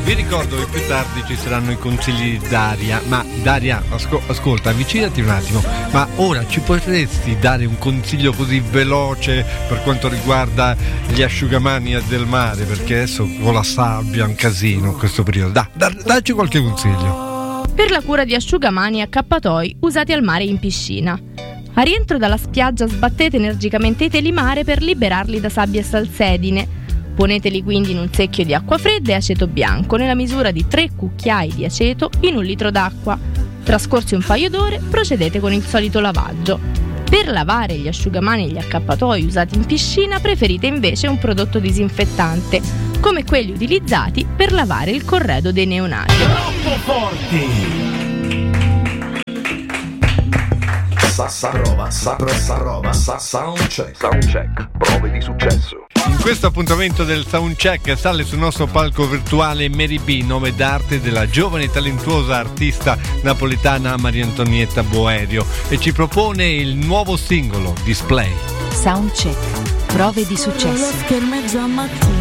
Vi ricordo che più tardi ci saranno i consigli di Daria, ma Daria, ascolta, avvicinati un attimo, ma ora ci potresti dare un consiglio così veloce per quanto riguarda gli asciugamani del mare, perché adesso con la sabbia è un casino in questo periodo, dacci qualche consiglio. Per la cura di asciugamani e accappatoi usati al mare e in piscina. A rientro dalla spiaggia sbattete energicamente i teli mare per liberarli da sabbia e salsedine. Poneteli quindi in un secchio di acqua fredda e aceto bianco nella misura di 3 cucchiai di aceto in 1 litro d'acqua. Trascorsi un paio d'ore, procedete con il solito lavaggio. Per lavare gli asciugamani e gli accappatoi usati in piscina preferite invece un prodotto disinfettante, come quelli utilizzati per lavare il corredo dei neonati. Troppo forti! Soundcheck, prove di successo. In questo appuntamento del Soundcheck sale sul nostro palco virtuale Mary B, nome d'arte della giovane e talentuosa artista napoletana Maria Antonietta Boerio, e ci propone il nuovo singolo Display. Soundcheck, prove di successo.